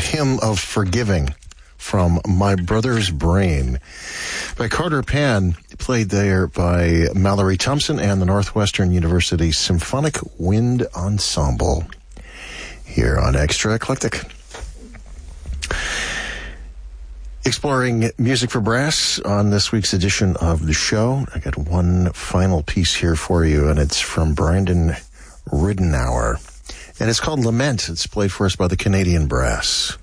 Hymn of Forgiving from My Brother's Brain by Carter Pan, played there by Mallory Thompson and the Northwestern University Symphonic Wind Ensemble here on Extra Eclectic. Exploring music for brass on this week's edition of the show. I got one final piece here for you, and it's from Brandon Ridenour. And it's called Lament. It's played for us by the Canadian Brass.